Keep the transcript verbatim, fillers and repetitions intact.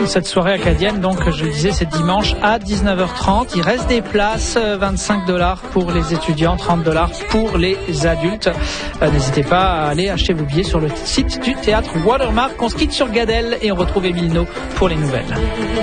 Cette soirée acadienne, donc, je le disais, c'est dimanche à dix-neuf heures trente. Il reste des places, vingt-cinq dollars pour les étudiants, trente dollars pour les adultes. Euh, n'hésitez pas à aller acheter vos billets sur le site du théâtre Watermark. On se quitte sur Gadel et on retrouve Émile No pour les nouvelles.